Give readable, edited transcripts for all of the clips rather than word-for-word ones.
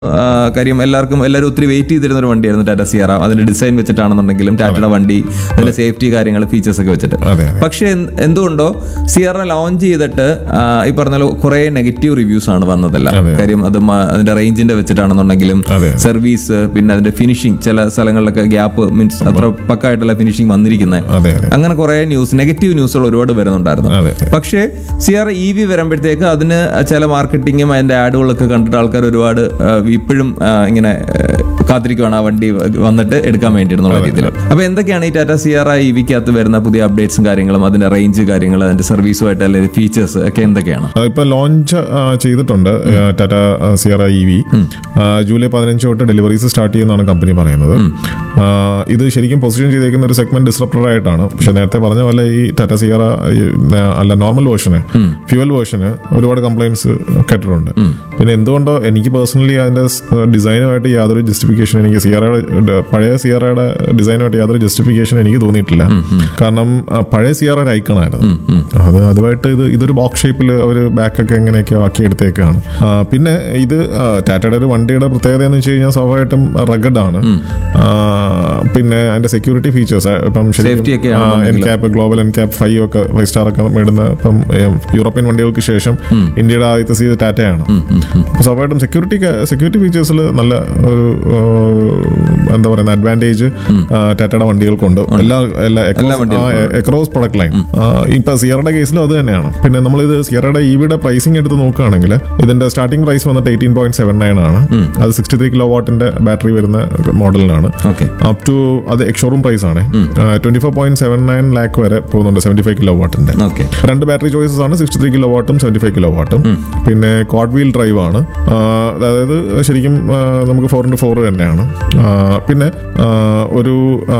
കാര്യം എല്ലാവരും ഒത്തിരി വെയിറ്റ് ചെയ്തിരുന്ന ഒരു വണ്ടിയായിരുന്നു ടാറ്റ സിയറ. അതിന്റെ ഡിസൈൻ വെച്ചിട്ടാണെന്നുണ്ടെങ്കിലും ടാറ്റയുടെ വണ്ടി അതിന്റെ സേഫ്റ്റി കാര്യങ്ങൾ ഫീച്ചേഴ്സ് ഒക്കെ വെച്ചിട്ട്. പക്ഷെ എന്തുകൊണ്ടോ സിയറ ലോഞ്ച് ചെയ്തിട്ട് ഈ പറഞ്ഞ കുറെ നെഗറ്റീവ് റിവ്യൂസ് ആണ് വന്നതല്ല. കാര്യം അത് അതിന്റെ റേഞ്ചിന്റെ വെച്ചിട്ടാണെന്നുണ്ടെങ്കിലും സർവീസ്, പിന്നെ അതിന്റെ ഫിനിഷിംഗ്, ചില സ്ഥലങ്ങളിലൊക്കെ ഗ്യാപ്പ് മീൻസ് അത്ര പക്കായിട്ടുള്ള ഫിനിഷിംഗ് വന്നിരിക്കുന്നത്, അങ്ങനെ കുറെ നെഗറ്റീവ് ന്യൂസുകൾ ഒരുപാട് വരുന്നുണ്ടായിരുന്നു. പക്ഷേ സിയറ EV വരുമ്പോഴത്തേക്ക് അതിന് ചില മാർക്കറ്റിങ്ങും അതിന്റെ ആഡുകളൊക്കെ കണ്ടിട്ട് ആൾക്കാർ ഒരുപാട് ഇപ്പോഴും ഇങ്ങനെ കാത്തിരിക്കുവാണ് ആ വണ്ടി വന്നിട്ട് എടുക്കാൻ വേണ്ടിയിരുന്നുള്ള രീതിയിൽ. അപ്പൊ എന്തൊക്കെയാണ് ഈ ടാറ്റ സിയറ EVക്കകത്ത് വരുന്ന പുതിയ അപ്ഡേറ്റ്സും കാര്യങ്ങളും, അതിന്റെ റേഞ്ച് കാര്യങ്ങൾ, അതിന്റെ സർവീസുമായിട്ട് അല്ലെങ്കിൽ ഫീച്ചേഴ്സ് ഒക്കെ എന്തൊക്കെയാണ്? ഇപ്പൊ ലോഞ്ച് ചെയ്തിട്ടുണ്ട് ടാറ്റ സിയറ EV. ജൂലൈ 15 തൊട്ട് ഡെലിവറീസ് സ്റ്റാർട്ട് ചെയ്യുന്നതാണ് കമ്പനി പറയുന്നത്. ഇത് ശരിക്കും പൊസിഷൻ ചെയ്തേക്കുന്ന ഒരു സെഗ്മെന്റ് ഡിസ്റപ്റ്റർ ആയിട്ടാണ്. പക്ഷെ നേരത്തെ പറഞ്ഞ പോലെ ഈ ടാറ്റ സിയറ അല്ല നോർമൽ വേർഷന്, ഫ്യൂവൽ വേർഷന് ഒരുപാട് കംപ്ലൈൻസ് കേട്ടിട്ടുണ്ട്. പിന്നെ എന്തുകൊണ്ടോ എനിക്ക് പേഴ്സണലി അതിന്റെ ഡിസൈനുമായിട്ട് യാതൊരു ജസ്റ്റിഫിക്കേഷൻ, എനിക്ക് പഴയ സിയറയുടെ ഡിസൈനുമായിട്ട് യാതൊരു ജസ്റ്റിഫിക്കേഷൻ എനിക്ക് തോന്നിയിട്ടില്ല. കാരണം പഴയ സിയറ ഒരു ഐക്കണായിരുന്നു. അതുമായിട്ട് ഇതൊരു ബോക്സ് ഷേപ്പിൽ അവർ ബാക്കൊക്കെ എങ്ങനെയൊക്കെ ആക്കി എടുത്തേക്കാണ്. പിന്നെ ഇത് ടാറ്റയുടെ ഒരു വണ്ടിയുടെ പ്രത്യേകത എന്ന് വെച്ച് കഴിഞ്ഞാൽ സ്വാഭാവികമായിട്ടും റഗഡാണ്. പിന്നെ അതിന്റെ സെക്യൂരിറ്റി ഫീച്ചേഴ്സ് ഇപ്പം എൻക്യാപ്പ്, ഗ്ലോബൽ എൻക്യാപ്പ് 5 ഒക്കെ 5 സ്റ്റാർ ഒക്കെ നേടുന്ന ഇപ്പം യൂറോപ്യൻ വണ്ടികൾക്ക് ശേഷം ഇന്ത്യയുടെ ആദ്യത്തെ ടാറ്റയാണ്. സ്വാഭാവികമായിട്ടും സെക്യൂരിറ്റി ഫീച്ചേഴ്സിൽ നല്ല ഒരു എന്താ പറയുന്ന അഡ്വാൻറ്റേജ് ടാറ്റയുടെ വണ്ടികൾക്കുണ്ട്. എല്ലാ അക്രോസ് പ്രൊഡക്ട് ലൈൻ. ഇപ്പൊ സിയറയുടെ കേസിലും അത് തന്നെയാണ്. പിന്നെ നമ്മളിത് സിയറയുടെ EVയുടെ പ്രൈസിംഗ് എടുത്ത് നോക്കുകയാണെങ്കിൽ ഇതിന്റെ സ്റ്റാർട്ടിംഗ് പ്രൈസ് വന്നിട്ട് 18.79 ആണ്. അത് 63 കിലോവാട്ടിന്റെ ബാറ്ററി വരുന്ന മോഡലിനാണ്. അപ് ടു അത് എക്സ്ഷോറൂം പ്രൈസ് ആണ് 24.79 ലാക്ക് വരെ പോകുന്നുണ്ട് 75 കിലോവാട്ടിന്റെ. രണ്ട് ബാറ്ററി ചോയ്സസ് ആണ്, 63 കിലോവാട്ടും 75 കിലോവാട്ടും. പിന്നെ കോഡ് വീൽ ഡ്രൈവ് ആണ്, അതായത് ശരിക്കും നമുക്ക് 4x4 തന്നെയാണ്. പിന്നെ ഒരു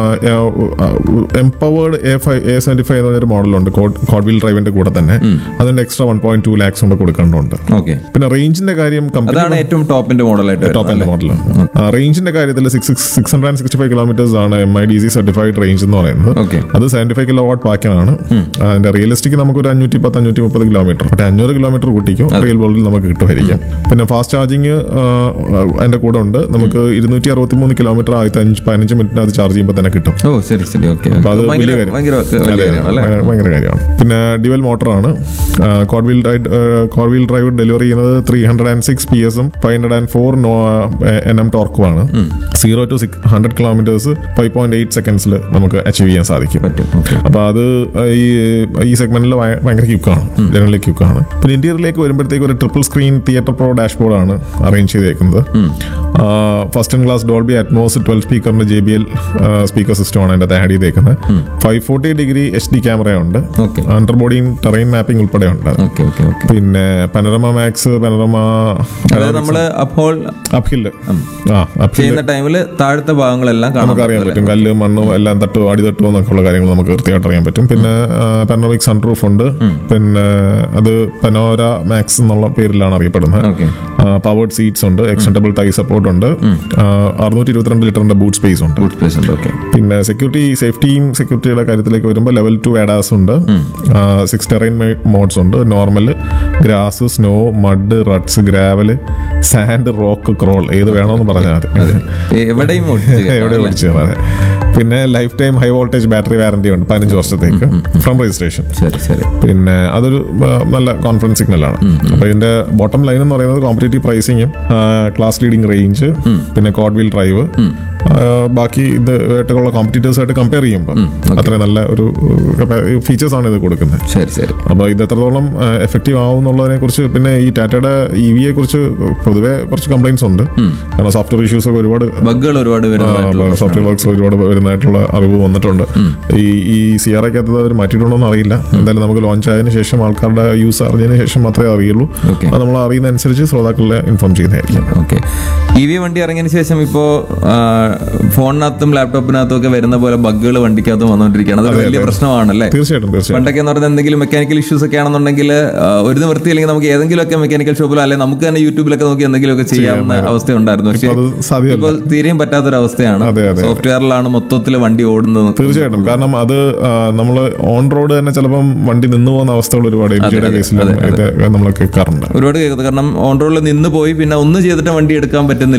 എംപവേർഡ് A75 എന്ന് പറഞ്ഞൊരു മോഡലുണ്ട് കോഡ് വീൽ ഡ്രൈവിന്റെ കൂടെ തന്നെ. അതിന്റെ എക്സ്ട്രാ 1.2 ലാക്സ് കൊണ്ട് കൊടുക്കേണ്ടതുണ്ട്. പിന്നെ റേഞ്ചിന്റെ കാര്യം ഏറ്റവും ടോപ്പിന്റെ മോഡലാണ്. റേഞ്ചിന്റെ കാര്യത്തിൽ 665 കിലോമീറ്റേഴ്സ് ആണ് MIDC സർട്ടിഫൈഡ് റേഞ്ച് എന്ന് പറയുന്നത്. അത് 75 കിലോവാട്ട് പാക്കാണ്. അതിന്റെ റിയലിസ്റ്റിക് നമുക്കൊരു 510-530 കിലോമീറ്റർ, 500 കിലോമീറ്റർ കൂട്ടിക്കും റിയൽ വേൾഡിൽ നമുക്ക് കിട്ടുമായിരിക്കും. പിന്നെ ഫാസ്റ്റ് ചാർജിങ് അതിന്റെ കൂടെ ഉണ്ട്. നമുക്ക് 263 കിലോമീറ്റർ 15 മിനിറ്റിനകത്ത് ചാർജ് ചെയ്യുമ്പോൾ തന്നെ കിട്ടും. അത് വലിയ കാര്യം, ഭയങ്കര കാര്യമാണ്. പിന്നെ dual മോട്ടറാണ്. Code wheel drive delivery ചെയ്യുന്നത് 306 PS 504 Nm ടോർക്കുമാണ്. 0 to 100 കിലോമീറ്റേഴ്സ് 5.8 സെക്കൻഡ്സിൽ നമുക്ക് അച്ചീവ് ചെയ്യാൻ സാധിക്കും. അപ്പൊ അത് ഈ സെഗ്മെന്റിൽ ഭയങ്കര ക്യൂക്കാണ്, ജനറലി ക്യൂക്കാണ്. പിന്നെ ഇന്റീരിയറിലേക്ക് വരുമ്പോഴത്തേക്ക് ഒരു triple screen theatre pro ഡാഷ്ബോർഡാണ് arrange ചെയ്തേക്കുന്നത്. First in class Dolby Atmos 12 സ്പീക്കറിന്റെ JBL speaker സിസ്റ്റമാണ് അതിന്റെ ആഡ് ചെയ്തേക്കുന്നത്. 540° HD ക്യാമറയുണ്ട്. Under body terrain mapping ഉൾപ്പെടെ ഉണ്ട്. പിന്നെ പനോരമ മാക്സ്, പനോരമ ചെയ്യുന്ന ടൈമിൽ താഴത്തെ ഭാഗങ്ങളെല്ലാം നമുക്ക് അറിയാൻ പറ്റും. കല്ല്, മണ്ണും എല്ലാം തട്ടുമോ അടി തട്ടുമോ എന്നൊക്കെയുള്ള കാര്യങ്ങൾ നമുക്ക് കൃത്യമായിട്ട് അറിയാൻ പറ്റും. പിന്നെ പനോറമിക് സൺറൂഫ് ഉണ്ട്. പിന്നെ അത് പനോര മാക്സ് എന്നുള്ള പേരിലാണ് അറിയപ്പെടുന്നത്. പവേർഡ് സീറ്റ്സ് ഉണ്ട്, എക്സ്റ്റൻഡബിൾ ടൈ സപ്പോർട്ട് ഉണ്ട്, 622 ലിറ്ററിന്റെ ബൂട്ട് സ്പേസ് ഉണ്ട്. പിന്നെ സെക്യൂരിറ്റിയുടെ കാര്യത്തിലേക്ക് വരുമ്പോൾ ലെവൽ 2 ADAS ഉണ്ട്. 6 ടെറൈൻ മോഡ്സ് ഉണ്ട്. Normal, grass, snow, mud, റട്സ്, gravel, sand, rock, crawl ഏത് വേണമെന്ന് പറഞ്ഞാൽ മതി, എവിടെ ഓടിച്ചു കയറാതെ. പിന്നെ life time high voltage battery warranty ഉണ്ട് 15 വർഷത്തേക്ക് ഫ്രം രജിസ്ട്രേഷൻ. പിന്നെ അതൊരു നല്ല കോൺഫിഡൻസ് സിഗ്നലാണ്. അപ്പൊ ഇതിന്റെ ബോട്ടം ലൈൻ എന്ന് പറയുന്നത് കോമ്പറ്റേറ്റീവ് പ്രൈസിങ്ങും ക്ലാസ് ലീഡിംഗ് റേഞ്ച്, പിന്നെ കോഡ് വീൽ ഡ്രൈവ്, ബാക്കി ഇതായിട്ടുള്ള കോമ്പറ്റീറ്റേഴ്സായിട്ട് കമ്പയർ ചെയ്യുമ്പോൾ അത്ര നല്ല ഒരു ഫീച്ചേഴ്സ് ആണ് ഇത് കൊടുക്കുന്നത്. അപ്പൊ ഇത് എത്രത്തോളം എഫക്റ്റീവ് ആവും എന്നുള്ളതിനെ കുറിച്ച്, പിന്നെ ഈ ടാറ്റയുടെ EVയെ കുറിച്ച് പൊതുവെ കുറച്ച് കംപ്ലൈന്റ്സ് ഉണ്ട്. കാരണം സോഫ്റ്റ്വെയർ ഇഷ്യൂസ് ഒക്കെ ഒരുപാട് സോഫ്റ്റ്വെയർ വർക്ക്സ് ഒരുപാട് വരുന്നതായിട്ടുള്ള അറിവ് വന്നിട്ടുണ്ട്. ഈ സിയറയ്ക്കകത്ത് അവർ മാറ്റിയിട്ടുണ്ടോ എന്ന് അറിയില്ല. എന്തായാലും നമുക്ക് ലോഞ്ച് ആയതിനു ശേഷം ആൾക്കാരുടെ യൂസ് അറിഞ്ഞതിന് ശേഷം മാത്രമേ അറിയുള്ളൂ. അത് നമ്മൾ അറിയുന്ന അനുസരിച്ച് ശ്രോതാക്കളെ ഇൻഫോം ചെയ്യുന്നതായിരിക്കും. EV വണ്ടി ഇറങ്ങിയതിന് ശേഷം ഇപ്പോ ഫോണിനകത്തും ലാപ്ടോപ്പിനകത്തും ഒക്കെ വരുന്ന പോലെ ബഗ്ഗുകൾ വണ്ടിക്കകത്തും വന്നുകൊണ്ടിരിക്കുകയാണ്. അത് വലിയ പ്രശ്നമാണല്ലേ? തീർച്ചയായിട്ടും. പണ്ടൊക്കെ എന്ന് പറയുന്നത് എന്തെങ്കിലും മെക്കാനിക്കൽ ഇഷ്യൂസ് ഒക്കെ ആണെന്നുണ്ടെങ്കിൽ ഒരു നിവൃത്തി അല്ലെങ്കിൽ നമുക്ക് ഏതെങ്കിലുമൊക്കെ മെക്കാനിക്കൽ ഷോപ്പിലോ അല്ലെങ്കിൽ നമുക്ക് തന്നെ യൂട്യൂബിലൊക്കെ നോക്കി എന്തെങ്കിലുമൊക്കെ ചെയ്യാവുന്ന അവസ്ഥ ഉണ്ടായിരുന്നു. പക്ഷേ ഇപ്പോൾ തീരെയും പറ്റാത്തൊരവസ്ഥയാണ്. സോഫ്റ്റ്വെയറിലാണ് മൊത്തത്തിൽ വണ്ടി ഓടുന്നത്. തീർച്ചയായിട്ടും. കാരണം അത് നമ്മൾ ഓൺ റോഡ് തന്നെ ചിലപ്പം വണ്ടി നിന്ന് പോകുന്ന അവസ്ഥകൾ ഒരുപാട് നമ്മൾ കേൾക്കാറുണ്ട്. ഒരുപാട് കേൾക്കുന്നത്. കാരണം ഓൺ റോഡിൽ നിന്ന് പോയി പിന്നെ ഒന്ന് ചെയ്തിട്ട് വണ്ടി എടുക്കാൻ പറ്റില്ല